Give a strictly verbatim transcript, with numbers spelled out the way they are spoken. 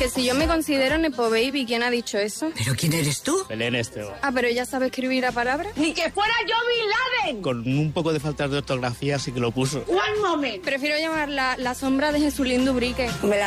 Que si yo me considero Nepo Baby, ¿quién ha dicho eso? ¿Pero quién eres tú? Belén Esteban. Ah, pero ella sabe escribir a palabras. ¡Ni que fuera yo Bin Laden! Con un poco de faltas de ortografía sí que lo puso. One moment. Prefiero llamarla la sombra de Jesulín Dubrique. Me la